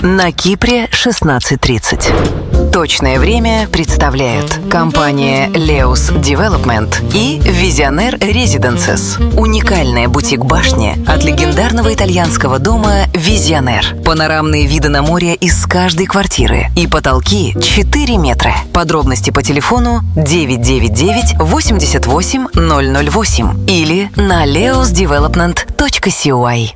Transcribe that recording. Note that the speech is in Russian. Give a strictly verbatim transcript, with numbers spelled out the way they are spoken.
На Кипре шестнадцать тридцать. Точное время представляет компания Leos Development и Visionaire Residences. Уникальная бутик-башня от легендарного итальянского дома Visionaire. Панорамные виды на море из каждой квартиры и потолки четыре метра. Подробности по телефону девять девять девять восемьдесят восемь ноль ноль восемь или на leos development точка си ой.